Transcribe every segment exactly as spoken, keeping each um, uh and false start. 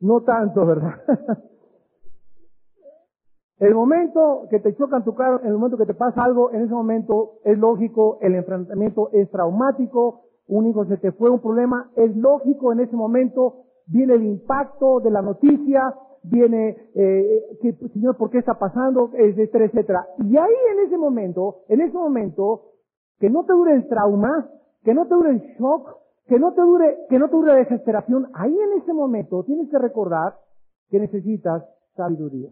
No tanto, ¿verdad? El momento que te chocan tu carro, el momento que te pasa algo, en ese momento es lógico, el enfrentamiento es traumático, un hijo se te fue, un problema, es lógico, en ese momento viene el impacto de la noticia, viene, eh, que, Señor, ¿por qué está pasando? Etcétera, etcétera. Y ahí en ese momento, en ese momento, que no te dure el trauma, que no te dure el shock, que no te dure, que no te dure la desesperación, ahí en ese momento tienes que recordar que necesitas sabiduría.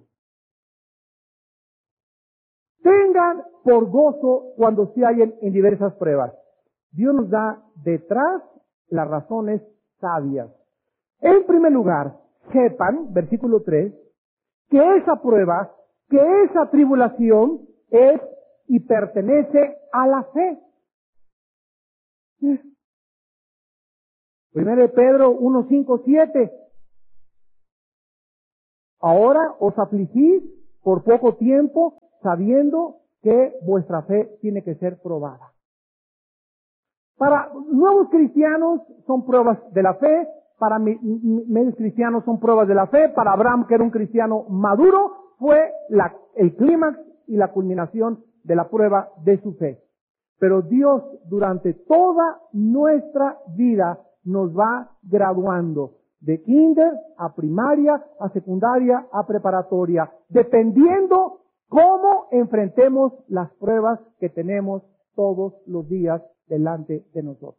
Tengan por gozo cuando se hallen en diversas pruebas. Dios nos da detrás las razones sabias. En primer lugar, sepan, versículo tres, que esa prueba, que esa tribulación es y pertenece a la fe. Primero de Pedro uno, cinco, siete. Ahora os afligís por poco tiempo, sabiendo que vuestra fe tiene que ser probada. Para nuevos cristianos son pruebas de la fe, para medios cristianos son pruebas de la fe, para Abraham, que era un cristiano maduro, fue la, el clímax y la culminación de la prueba de su fe. Pero Dios durante toda nuestra vida nos va graduando de kinder a primaria, a secundaria, a preparatoria, dependiendo cómo enfrentemos las pruebas que tenemos todos los días delante de nosotros.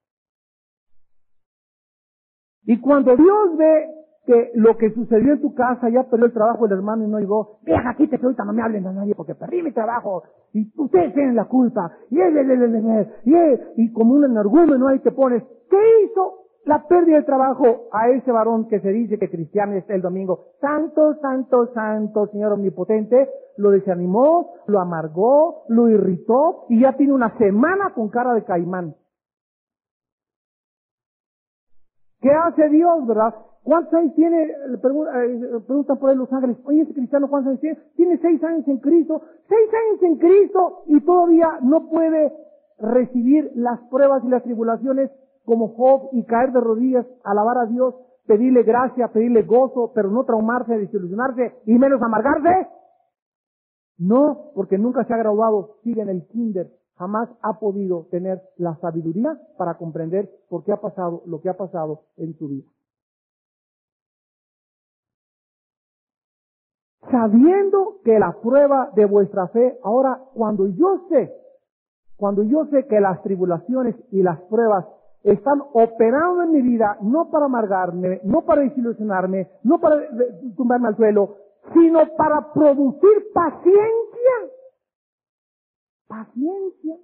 Y cuando Dios ve que lo que sucedió en tu casa, ya perdió el trabajo el hermano y no llegó, vieja, quítate que ahorita no me hablen a nadie porque perdí mi trabajo y ustedes tienen la culpa, y, y, y, y, y como un energúmeno ahí te pones, ¿qué hizo la pérdida de trabajo a ese varón que se dice que cristiano es el domingo? Santo, santo, santo, Señor omnipotente, lo desanimó, lo amargó, lo irritó y ya tiene una semana con cara de caimán. ¿Qué hace Dios, verdad? ¿Cuántos años tiene? Le preguntan por ahí los ángeles, oye, ese cristiano, ¿cuántos años tiene? Tiene seis años en Cristo, seis años en Cristo y todavía no puede recibir las pruebas y las tribulaciones como Job y caer de rodillas, alabar a Dios, pedirle gracia, pedirle gozo, pero no traumarse, desilusionarse y menos amargarse. No, porque nunca se ha graduado, sigue en el kinder. Jamás ha podido tener la sabiduría para comprender por qué ha pasado lo que ha pasado en su vida. Sabiendo que la prueba de vuestra fe, ahora cuando yo sé, cuando yo sé que las tribulaciones y las pruebas están operando en mi vida, no para amargarme, no para desilusionarme, no para tumbarme al suelo, sino para producir paciencia. Paciencia.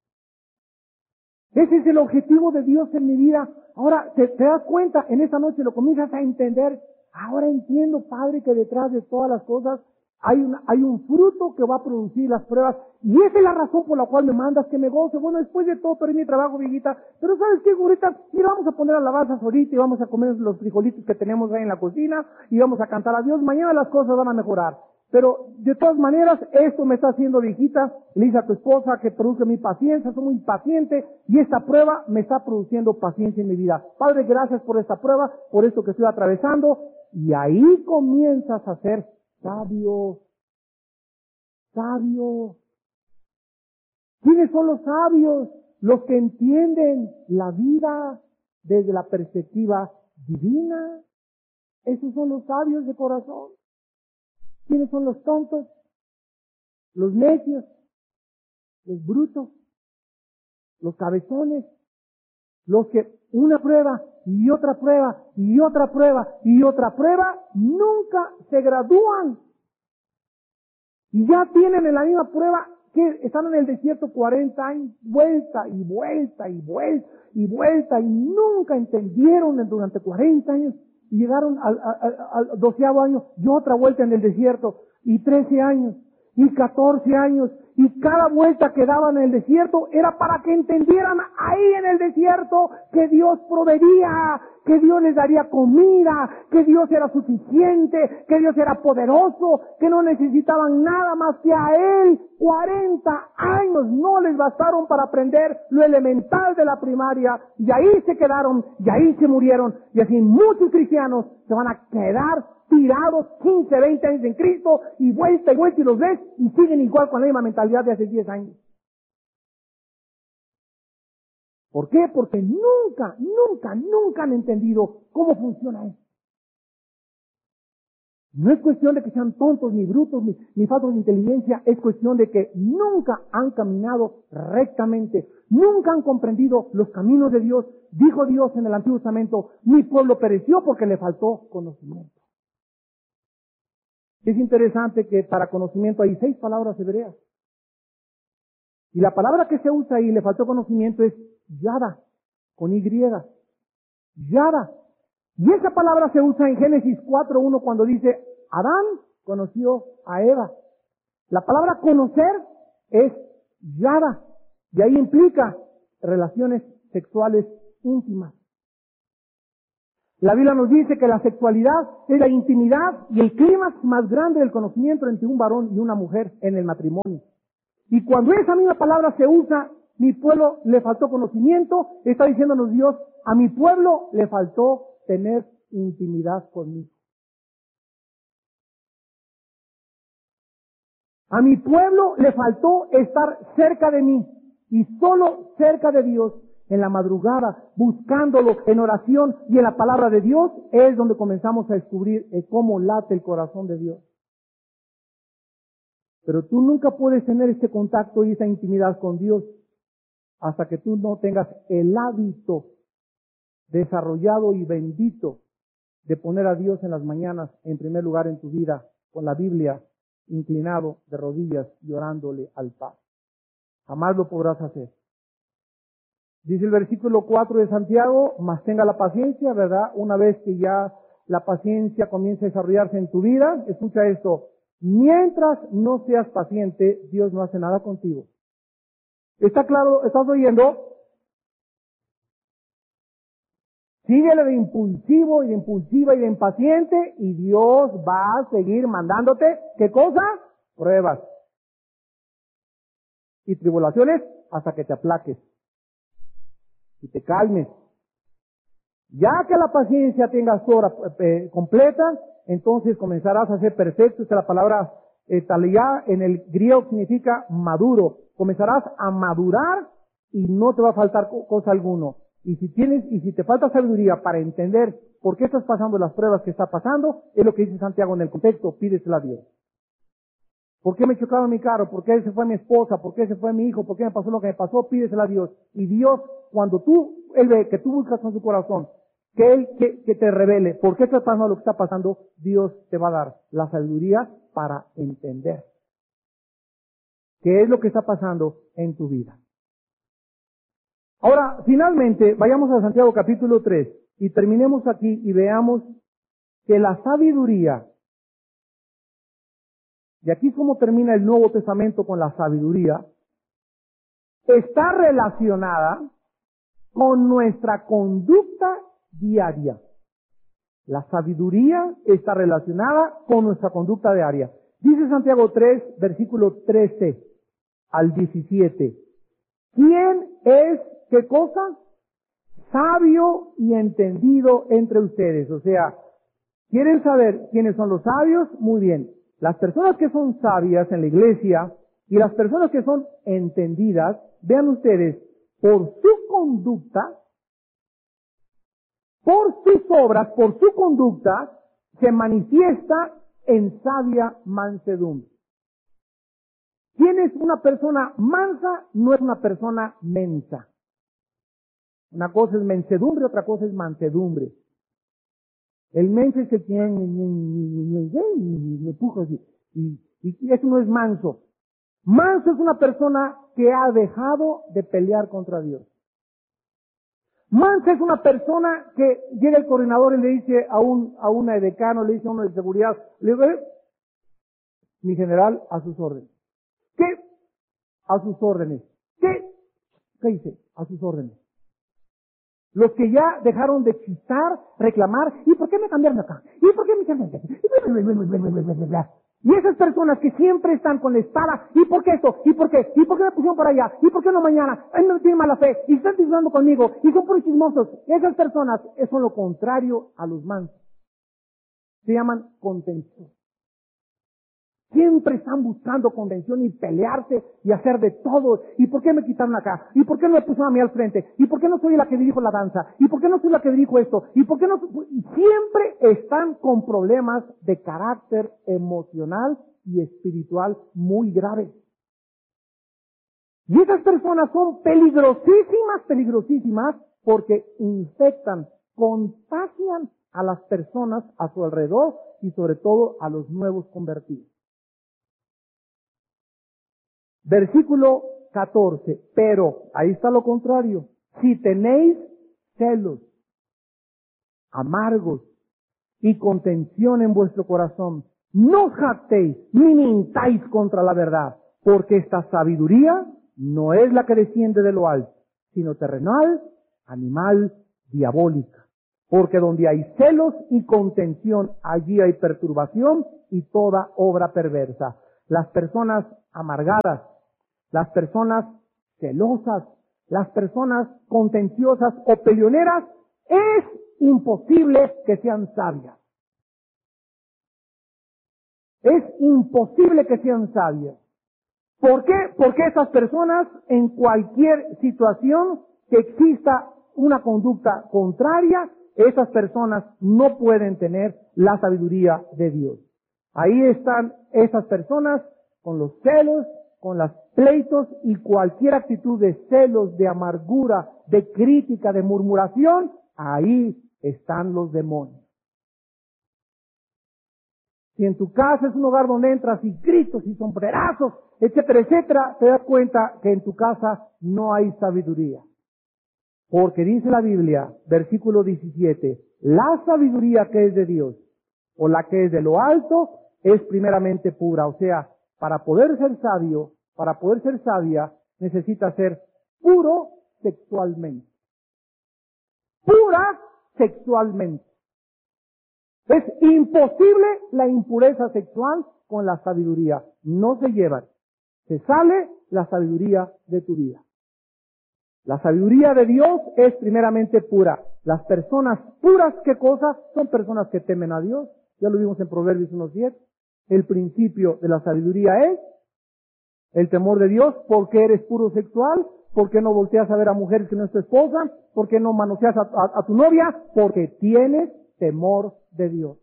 Ese es el objetivo de Dios en mi vida. Ahora, te, te das cuenta, en esta noche lo comienzas a entender. Ahora entiendo, Padre, que detrás de todas las cosas hay, una, hay un fruto que va a producir las pruebas. Y esa es la razón por la cual me mandas que me goce. Bueno, después de todo, perdí mi trabajo, viejita. Pero ¿sabes qué, ahorita? Mira, vamos a poner alabanzas ahorita y vamos a comer los frijolitos que tenemos ahí en la cocina y vamos a cantar a Dios. Mañana las cosas van a mejorar. Pero, de todas maneras, esto me está haciendo, viejita, le dice a tu esposa que produce mi paciencia, soy muy paciente, y esta prueba me está produciendo paciencia en mi vida. Padre, gracias por esta prueba, por esto que estoy atravesando, y ahí comienzas a ser sabio. Sabio. ¿Quiénes son los sabios? Los que entienden la vida desde la perspectiva divina. Esos son los sabios de corazón. ¿Quiénes son los tontos? Los necios, los brutos, los cabezones, los que una prueba y otra prueba y otra prueba y otra prueba nunca se gradúan. Y ya tienen en la misma prueba que están en el desierto cuarenta años, vuelta y vuelta y vuelta y vuelta y nunca entendieron durante cuarenta años. Y llegaron al, al, al doceavo año y otra vuelta en el desierto, y trece años, y catorce años, Y cada vuelta que daban en el desierto era para que entendieran ahí en el desierto que Dios proveería, que Dios les daría comida, que Dios era suficiente, que Dios era poderoso, que no necesitaban nada más que a Él. cuarenta años no les bastaron para aprender lo elemental de la primaria, y ahí se quedaron, y ahí se murieron. Y así muchos cristianos se van a quedar tirados quince, veinte años en Cristo, y vuelta y vuelta y los ves, y siguen igual con la misma mentalidad de hace diez años. ¿Por qué? Porque nunca, nunca, nunca han entendido cómo funciona esto. No es cuestión de que sean tontos, ni brutos, ni, ni faltos de inteligencia, es cuestión de que nunca han caminado rectamente, nunca han comprendido los caminos de Dios. Dijo Dios en el Antiguo Testamento, mi pueblo pereció porque le faltó conocimiento. Es interesante que para conocimiento hay seis palabras hebreas. Y la palabra que se usa ahí, le faltó conocimiento, es yada, con Y. Yada. Y esa palabra se usa en Génesis cuatro uno cuando dice, Adán conoció a Eva. La palabra conocer es yada. Y ahí implica relaciones sexuales íntimas. La Biblia nos dice que la sexualidad es la intimidad y el clímax más grande del conocimiento entre un varón y una mujer en el matrimonio. Y cuando esa misma palabra se usa, mi pueblo le faltó conocimiento, está diciéndonos Dios, a mi pueblo le faltó tener intimidad conmigo. A mi pueblo le faltó estar cerca de mí, y solo cerca de Dios, en la madrugada, buscándolo en oración y en la palabra de Dios, es donde comenzamos a descubrir cómo late el corazón de Dios. Pero tú nunca puedes tener este contacto y esa intimidad con Dios hasta que tú no tengas el hábito desarrollado y bendito de poner a Dios en las mañanas en primer lugar en tu vida, con la Biblia inclinado de rodillas y orándole al Padre. Jamás lo podrás hacer. Dice el versículo cuatro de Santiago, mas tenga la paciencia, ¿verdad? Una vez que ya la paciencia comienza a desarrollarse en tu vida, escucha esto, mientras no seas paciente, Dios no hace nada contigo. ¿Está claro? ¿Estás oyendo? Síguele de impulsivo y de impulsiva y de impaciente y Dios va a seguir mandándote, ¿qué cosa? Pruebas y tribulaciones hasta que te aplaques y te calmes. Ya que la paciencia tenga su hora eh, completa, entonces comenzarás a ser perfecto. Esta es la palabra eh, talía en el griego significa maduro. Comenzarás a madurar y no te va a faltar co- cosa alguno. Y si tienes, y si te falta sabiduría para entender por qué estás pasando las pruebas que está pasando, es lo que dice Santiago en el contexto, pídesela a Dios. ¿Por qué me chocaron mi carro? ¿Por qué se fue mi esposa? ¿Por qué se fue mi hijo? ¿Por qué me pasó lo que me pasó? Pídesela a Dios. Y Dios, cuando tú, Él ve que tú buscas con su corazón, que Él que, que te revele por qué está pasando lo que está pasando, Dios te va a dar la sabiduría para entender qué es lo que está pasando en tu vida. Ahora, finalmente, vayamos a Santiago capítulo tres y terminemos aquí y veamos que la sabiduría, y aquí es como termina el Nuevo Testamento con la sabiduría, está relacionada con nuestra conducta diaria. La sabiduría está relacionada con nuestra conducta diaria. Dice Santiago tres, versículo trece al diecisiete. ¿Quién es qué cosa? Sabio y entendido entre ustedes. O sea, ¿quieren saber quiénes son los sabios? Muy bien. Las personas que son sabias en la iglesia y las personas que son entendidas, vean ustedes, por su conducta, por sus obras, por su conducta, se manifiesta en sabia mansedumbre. ¿Quién es una persona mansa? No es una persona mensa. Una cosa es mensedumbre, otra cosa es mansedumbre. El menso es el que me empuja así. Y, y eso no es manso. Manso es una persona que ha dejado de pelear contra Dios. Mansa es una persona que llega el coordinador y le dice a un a una decano, le dice a uno de seguridad, le dice, mi general, a sus órdenes. ¿Qué? a sus órdenes. ¿Qué? ¿Qué dice? A sus órdenes. Los que ya dejaron de chistar, reclamar, ¿y por qué me cambiaron acá? ¿Y por qué me cambiaron acá? Y esas personas que siempre están con la espada, ¿y por qué esto? ¿Y por qué? ¿Y por qué me pusieron por allá? ¿Y por qué no mañana? Ay, me tienen mala fe, y están disfrutando conmigo, y son puros chismosos. Esas personas son lo contrario a los mansos. Se llaman contención. Siempre están buscando convención y pelearse y hacer de todo. ¿Y por qué me quitaron acá? ¿Y por qué no me pusieron a mí al frente? ¿Y por qué no soy la que dirijo la danza? ¿Y por qué no soy la que dirijo esto? ¿Y por qué no? Y siempre están con problemas de carácter emocional y espiritual muy graves. Y esas personas son peligrosísimas, peligrosísimas, porque infectan, contagian a las personas a su alrededor y sobre todo a los nuevos convertidos. Versículo catorce. Pero, ahí está lo contrario. Si tenéis celos amargos y contención en vuestro corazón, no os jactéis ni mintáis contra la verdad, porque esta sabiduría no es la que desciende de lo alto, sino terrenal, animal, diabólica. Porque donde hay celos y contención, allí hay perturbación y toda obra perversa. Las personas amargadas, las personas celosas, las personas contenciosas o peleoneras, es imposible que sean sabias. Es imposible que sean sabias. ¿Por qué? Porque esas personas, en cualquier situación que exista una conducta contraria, esas personas no pueden tener la sabiduría de Dios. Ahí están esas personas con los celos, con los pleitos y cualquier actitud de celos, de amargura, de crítica, de murmuración, ahí están los demonios. Si en tu casa es un hogar donde entras y gritos y sombrerazos, etcétera, etcétera, te das cuenta que en tu casa no hay sabiduría. Porque dice la Biblia, versículo diecisiete, la sabiduría que es de Dios, o la que es de lo alto, es primeramente pura. O sea, para poder ser sabio, para poder ser sabia, necesita ser puro sexualmente. Pura sexualmente. Es imposible la impureza sexual con la sabiduría. No se llevan. Se sale la sabiduría de tu vida. La sabiduría de Dios es primeramente pura. Las personas puras, ¿qué cosa? Son personas que temen a Dios. Ya lo vimos en Proverbios uno diez. El principio de la sabiduría es el temor de Dios. ¿Por qué eres puro sexual? ¿Por qué no volteas a ver a mujeres que no es tu esposa? ¿Por qué no manoseas a, a, a tu novia? Porque tienes temor de Dios.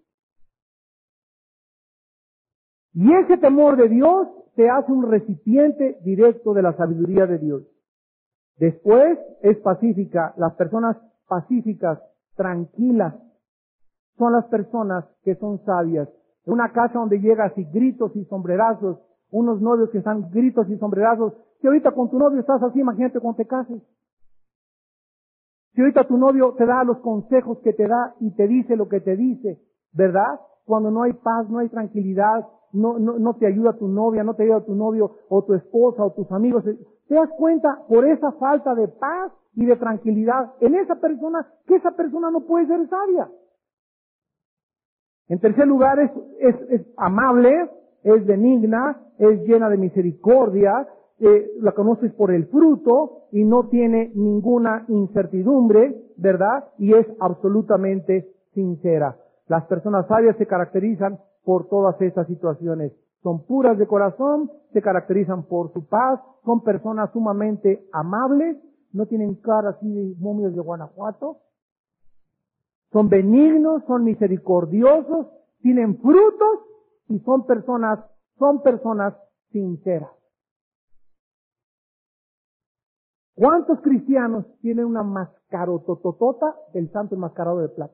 Y ese temor de Dios te hace un recipiente directo de la sabiduría de Dios. Después es pacífica. Las personas pacíficas, tranquilas, son las personas que son sabias. En una casa donde llegas y gritos y sombrerazos, unos novios que están gritos y sombrerazos, si ahorita con tu novio estás así, imagínate cuando te cases. Si ahorita tu novio te da los consejos que te da y te dice lo que te dice, ¿verdad? Cuando no hay paz, no hay tranquilidad, no, no, no te ayuda tu novia, no te ayuda tu novio o tu esposa o tus amigos. ¿Te das cuenta por esa falta de paz y de tranquilidad en esa persona que esa persona no puede ser sabia? En tercer lugar, es, es, es amable, es benigna, es llena de misericordia, eh, la conoces por el fruto y no tiene ninguna incertidumbre, ¿verdad? Y es absolutamente sincera. Las personas sabias se caracterizan por todas estas situaciones. Son puras de corazón, se caracterizan por su paz, son personas sumamente amables, no tienen cara así de momios de Guanajuato, son benignos, son misericordiosos, tienen frutos y son personas, son personas sinceras. ¿Cuántos cristianos tienen una mascarotototota del santo enmascarado de plata?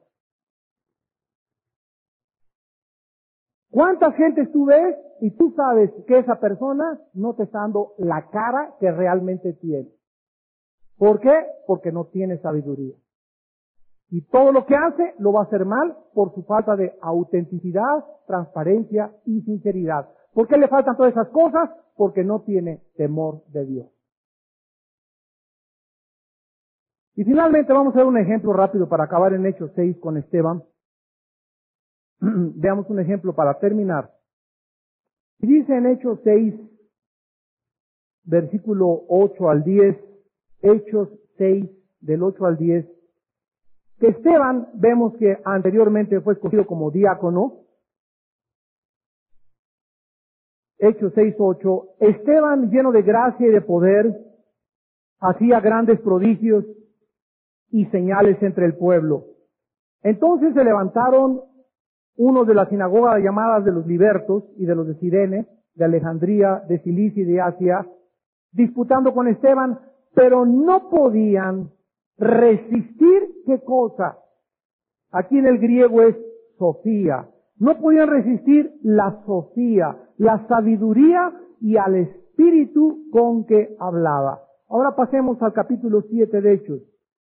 ¿Cuántas gentes tú ves y tú sabes que esa persona no te está dando la cara que realmente tiene? ¿Por qué? Porque no tiene sabiduría. Y todo lo que hace lo va a hacer mal por su falta de autenticidad, transparencia y sinceridad. ¿Por qué le faltan todas esas cosas? porque no tiene temor de Dios. Y finalmente vamos a ver un ejemplo rápido para acabar en Hechos seis con Esteban. Veamos un ejemplo para terminar. Y dice en Hechos seis, versículo ocho al diez, Hechos seis, del ocho al diez, que Esteban, vemos que anteriormente fue escogido como diácono. Hechos seis, ocho, Esteban, lleno de gracia y de poder, hacía grandes prodigios y señales entre el pueblo. Entonces se levantaron unos de la sinagoga llamadas de los libertos y de los de Cirene, de Alejandría, de Cilicia y de Asia, disputando con Esteban, pero no podían resistir, ¿qué cosa? Aquí en el griego es sofía. No podían resistir la sofía, la sabiduría y al espíritu con que hablaba. Ahora pasemos al capítulo siete de Hechos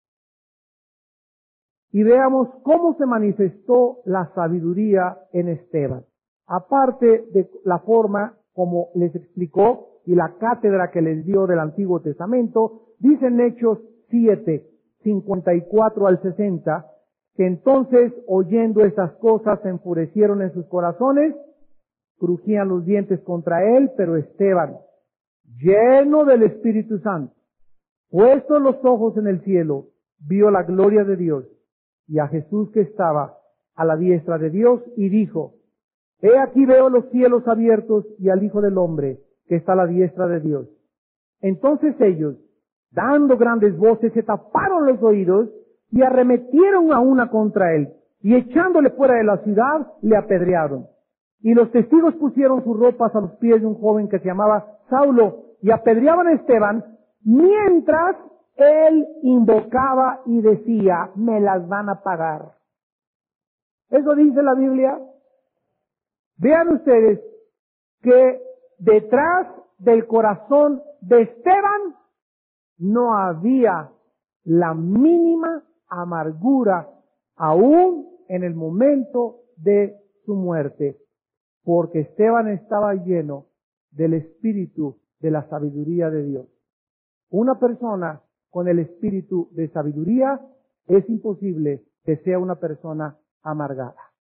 y veamos cómo se manifestó la sabiduría en Esteban. Aparte de la forma como les explicó y la cátedra que les dio del Antiguo Testamento, dice en Hechos siete, cincuenta y cuatro al sesenta, que entonces, oyendo estas cosas, se enfurecieron en sus corazones, crujían los dientes contra él, pero Esteban, lleno del Espíritu Santo, puestos los ojos en el cielo, vio la gloria de Dios y a Jesús que estaba a la diestra de Dios, y dijo, he aquí veo los cielos abiertos y al Hijo del Hombre que está a la diestra de Dios. Entonces ellos, dando grandes voces, se taparon los oídos y arremetieron a una contra él, y echándole fuera de la ciudad, le apedrearon. Y los testigos pusieron sus ropas a los pies de un joven que se llamaba Saulo, y apedreaban a Esteban, mientras él invocaba y decía, me las van a pagar. Eso dice la Biblia. Vean ustedes que detrás del corazón de Esteban no había la mínima amargura, aún en el momento de su muerte, porque Esteban estaba lleno del espíritu de la sabiduría de Dios. Una persona con el espíritu de sabiduría es imposible que sea una persona amargada.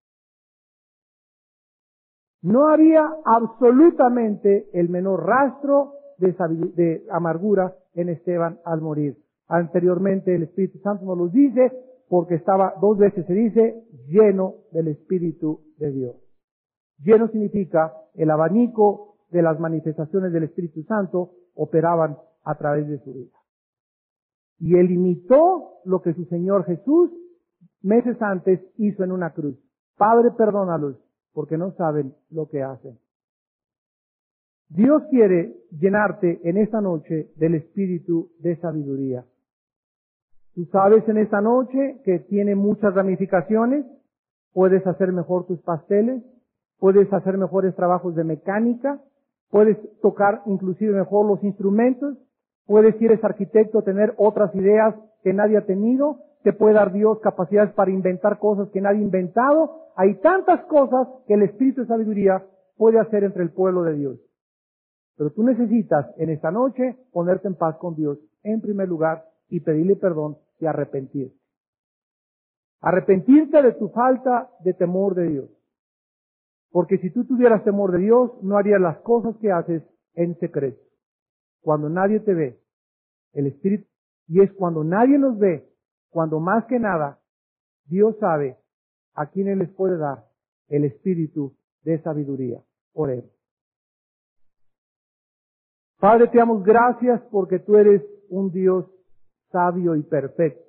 No había absolutamente el menor rastro de, de amargura en Esteban al morir. Anteriormente el Espíritu Santo nos lo dice, porque estaba, dos veces se dice, lleno del Espíritu de Dios. Lleno significa el abanico de las manifestaciones del Espíritu Santo operaban a través de su vida. Y él imitó lo que su Señor Jesús meses antes hizo en una cruz. Padre, perdónalos, porque no saben lo que hacen. Dios quiere llenarte en esta noche del espíritu de sabiduría. Tú sabes en esta noche que tiene muchas ramificaciones. Puedes hacer mejor tus pasteles, puedes hacer mejores trabajos de mecánica, puedes tocar inclusive mejor los instrumentos, puedes, si eres arquitecto, tener otras ideas que nadie ha tenido, te puede dar Dios capacidades para inventar cosas que nadie ha inventado. Hay tantas cosas que el espíritu de sabiduría puede hacer entre el pueblo de Dios. Pero tú necesitas en esta noche ponerte en paz con Dios en primer lugar y pedirle perdón y arrepentirte. Arrepentirte de tu falta de temor de Dios. Porque si tú tuvieras temor de Dios, no harías las cosas que haces en secreto. Cuando nadie te ve, el Espíritu, y es cuando nadie nos ve, cuando más que nada, Dios sabe a quién les puede dar el espíritu de sabiduría. Oremos. Padre, te damos gracias porque tú eres un Dios sabio y perfecto.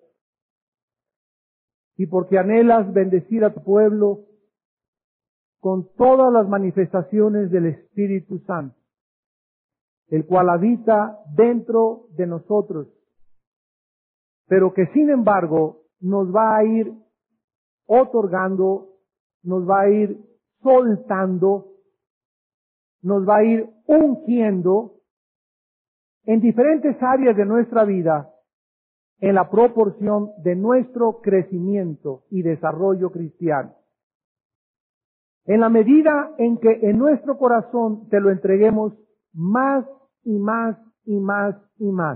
Y porque anhelas bendecir a tu pueblo con todas las manifestaciones del Espíritu Santo, el cual habita dentro de nosotros, pero que sin embargo nos va a ir otorgando, nos va a ir soltando, nos va a ir ungiendo en diferentes áreas de nuestra vida en la proporción de nuestro crecimiento y desarrollo cristiano. En la medida en que en nuestro corazón te lo entreguemos más y más y más y más.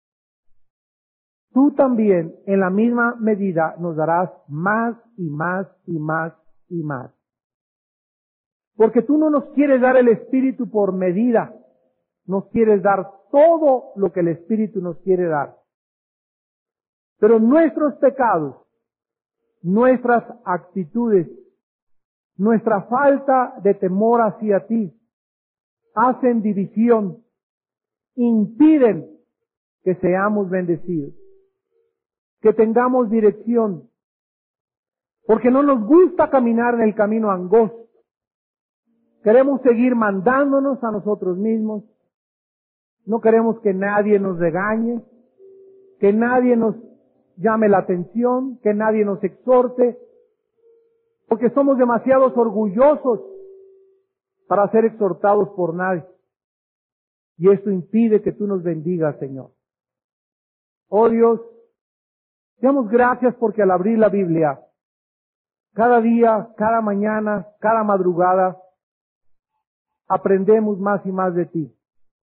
Tú también, en la misma medida, nos darás más y más y más y más. Porque tú no nos quieres dar el Espíritu por medida, nos quieres dar todo lo que el Espíritu nos quiere dar. Pero nuestros pecados, nuestras actitudes, nuestra falta de temor hacia ti, hacen división, impiden que seamos bendecidos, que tengamos dirección, porque no nos gusta caminar en el camino angosto. Queremos seguir mandándonos a nosotros mismos, no queremos que nadie nos regañe, que nadie nos llame la atención, que nadie nos exhorte, porque somos demasiados orgullosos para ser exhortados por nadie. Y esto impide que tú nos bendigas, Señor. Oh Dios, te damos gracias porque al abrir la Biblia, cada día, cada mañana, cada madrugada, aprendemos más y más de ti.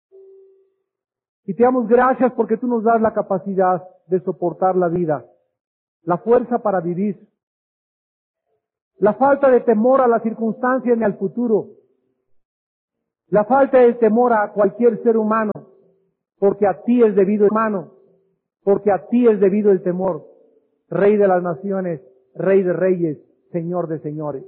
Y te damos gracias porque tú nos das la capacidad de soportar la vida, la fuerza para vivir, la falta de temor a las circunstancias ni al futuro, la falta de temor a cualquier ser humano, porque a ti es debido, hermano, porque a ti es debido el temor, Rey de las naciones, Rey de reyes, Señor de señores.